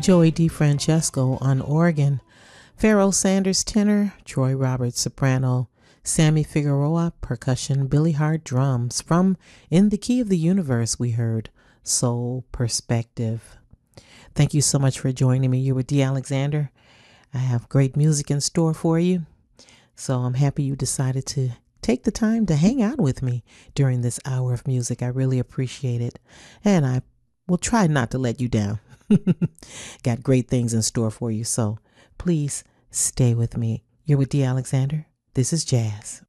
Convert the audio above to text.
Joey DeFrancesco on organ, Pharoah Sanders tenor, Troy Roberts soprano, Sammy Figueroa percussion, Billy Hart drums. From In the Key of the Universe, we heard Soul Perspective. Thank you so much for joining me. You're with D. Alexander. I have great music in store for you, so I'm happy you decided to take the time to hang out with me during this hour of music. I really appreciate it, and I will try not to let you down. Got great things in store for you, so please stay with me. You're with D. Alexander. This is Jazz.